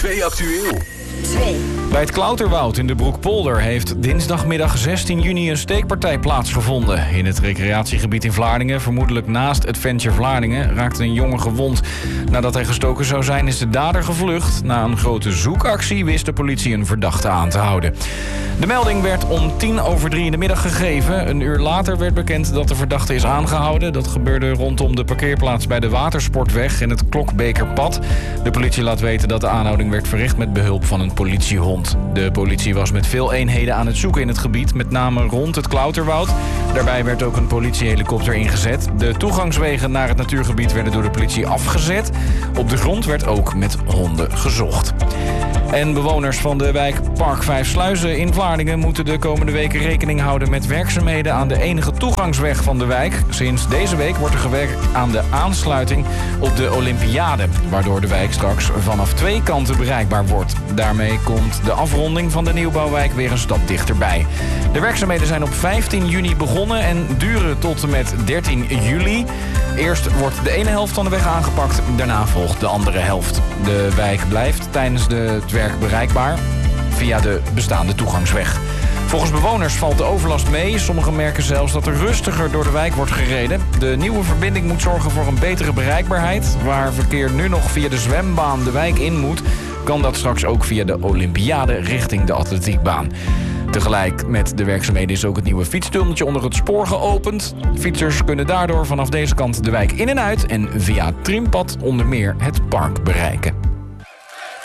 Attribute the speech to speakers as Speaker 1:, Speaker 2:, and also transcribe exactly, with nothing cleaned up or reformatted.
Speaker 1: twee actueel.
Speaker 2: twee.
Speaker 3: Bij het Klauterwoud in de Broekpolder heeft dinsdagmiddag zestien juni een steekpartij plaatsgevonden. In het recreatiegebied in Vlaardingen, vermoedelijk naast Adventure Vlaardingen, raakte een jongen gewond. Nadat hij gestoken zou zijn, is de dader gevlucht. Na een grote zoekactie wist de politie een verdachte aan te houden. De melding werd om tien over drie in de middag gegeven. Een uur later werd bekend dat de verdachte is aangehouden. Dat gebeurde rondom de parkeerplaats bij de Watersportweg en het Klokbekerpad. De politie laat weten dat de aanhouding werd verricht met behulp van een politiehond. De politie was met veel eenheden aan het zoeken in het gebied, met name rond het Klauterwoud. Daarbij werd ook een politiehelikopter ingezet. De toegangswegen naar het natuurgebied werden door de politie afgezet. Op de grond werd ook met honden gezocht. En bewoners van de wijk Park Vijf Sluizen in Vlaardingen moeten de komende weken rekening houden met werkzaamheden aan de enige toegangsweg van de wijk. Sinds deze week wordt er gewerkt aan de aansluiting op de Olympiade, waardoor de wijk straks vanaf twee kanten bereikbaar wordt. Daarmee komt de afronding van de nieuwbouwwijk weer een stap dichterbij. De werkzaamheden zijn op vijftien juni begonnen en duren tot en met dertien juli. Eerst wordt de ene helft van de weg aangepakt, daarna volgt de andere helft. De wijk blijft tijdens de, het werk bereikbaar via de bestaande toegangsweg. Volgens bewoners valt de overlast mee. Sommigen merken zelfs dat er rustiger door de wijk wordt gereden. De nieuwe verbinding moet zorgen voor een betere bereikbaarheid. Waar verkeer nu nog via de zwembaan de wijk in moet, kan dat straks ook via de Olympiade richting de atletiekbaan. Tegelijk met de werkzaamheden is ook het nieuwe fietstunneltje onder het spoor geopend. Fietsers kunnen daardoor vanaf deze kant de wijk in en uit en via het Trimpad onder meer het park bereiken.